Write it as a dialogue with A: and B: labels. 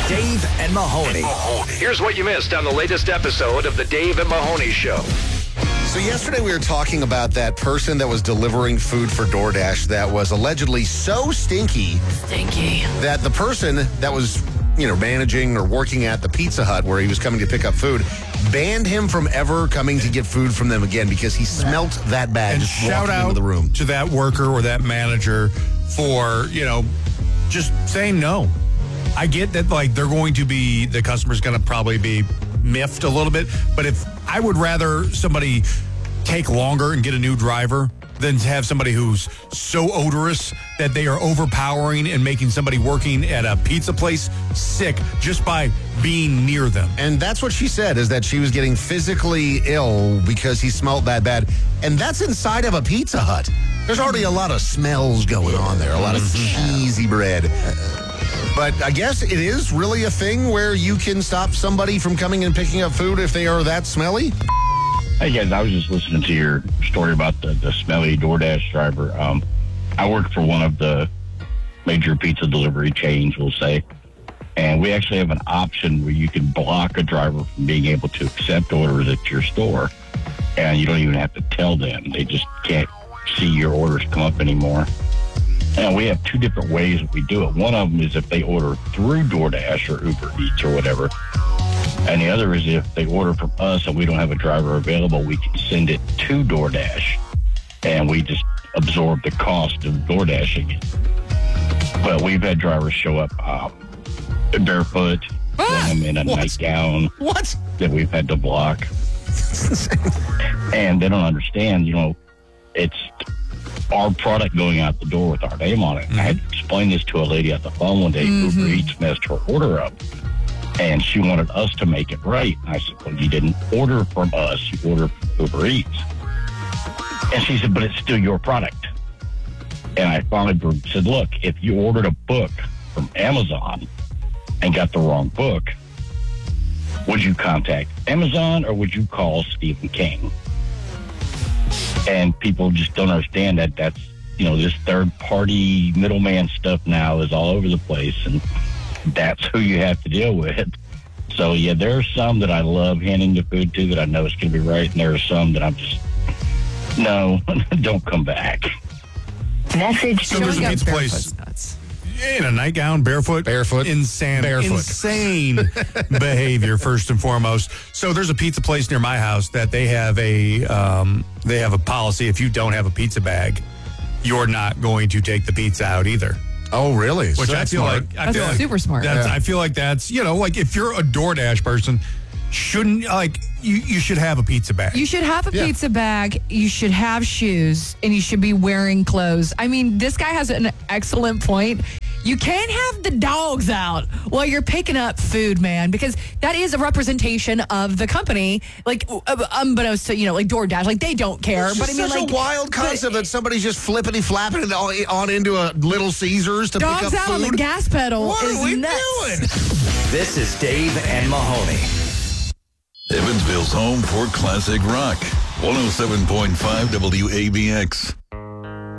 A: Dave and Mahoney.
B: Here's what you missed on the latest episode of the Dave and Mahoney Show.
C: So yesterday we were talking about that person that was delivering food for DoorDash that was allegedly so stinky that the person that was, managing or working at the Pizza Hut where he was coming to pick up food banned him from ever coming to get food from them again because he smelt that bad.
D: And
C: just
D: shout
C: walking
D: out
C: into the room
D: to that worker or that manager for, just saying no. I get that, the customer's going to probably be miffed a little bit, but if I would rather somebody take longer and get a new driver than to have somebody who's so odorous that they are overpowering and making somebody working at a pizza place sick just by being near them.
C: And that's what she said, is that she was getting physically ill because he smelled that bad. And that's inside of a Pizza Hut. There's already a lot of smells going on there, a lot of cheesy bread. But I guess it is really a thing where you can stop somebody from coming and picking up food if they are that smelly?
E: Hey guys, I was just listening to your story about the smelly DoorDash driver. I work for one of the major pizza delivery chains, we'll say, and we actually have an option where you can block a driver from being able to accept orders at your store, and you don't even have to tell them. They just can't see your orders come up anymore. And we have two different ways that we do it. One of them is if they order through DoorDash or Uber Eats or whatever. And the other is if they order from us and we don't have a driver available, we can send it to DoorDash. And we just absorb the cost of DoorDashing it. But we've had drivers show up barefoot, in a nightgown.
C: What?
E: That we've had to block. And they don't understand, it's our product going out the door with our name on it. Mm-hmm. I had to explain this to a lady at the phone one day. Uber Eats messed her order up. And she wanted us to make it right. And I said, well, you didn't order from us. You ordered from Uber Eats. And she said, but it's still your product. And I finally said, look, if you ordered a book from Amazon and got the wrong book, would you contact Amazon or would you call Stephen King? And people just don't understand that that's, this third-party middleman stuff now is all over the place. And that's who you have to deal with. So, yeah, there are some that I love handing the food to that I know it's going to be right, and there are some that I'm just, no, don't come back.
F: Message.
D: So there's a pizza place in a nightgown, barefoot, insane behavior first and foremost. So there's a pizza place near my house that they have a policy. If you don't have a pizza bag, you're not going to take the pizza out either.
C: Oh, really?
D: Which
C: So
D: I feel like
G: That's super smart.
D: I feel like that's if you're a DoorDash person, shouldn't you should have a pizza bag.
G: You should have a pizza bag. You should have shoes, and you should be wearing clothes. I mean, this guy has an excellent point. You can't have the dogs out while you're picking up food, man, because that is a representation of the company. Unbeknownst to DoorDash, they don't care.
C: It's
G: but I mean,
C: such a wild concept that somebody's just flippity flapping it on into a Little Caesars to pick up
G: dogs out
C: food.
G: on the gas pedal.
C: What
G: is
C: are we
G: nuts.
C: doing?
A: This is Dave and Mahoney.
H: Evansville's home for classic rock. 107.5 WABX.